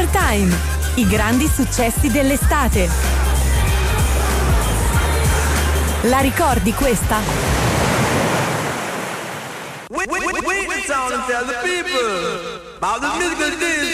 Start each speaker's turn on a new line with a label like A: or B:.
A: Summertime, i grandi successi dell'estate. La ricordi questa?
B: Wait, the town and tell the people about the musical